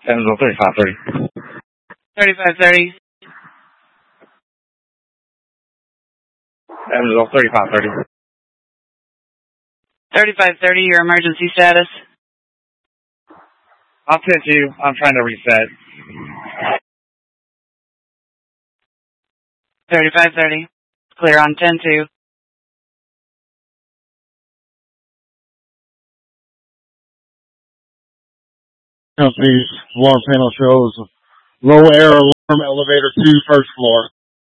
Evansville 3530. 3530. Evansville 3530. 3530, your emergency status. I'll 10-2. I'm trying to reset. 3530. Clear on 10-2. Company's alarm panel shows low air alarm elevator 2, first floor.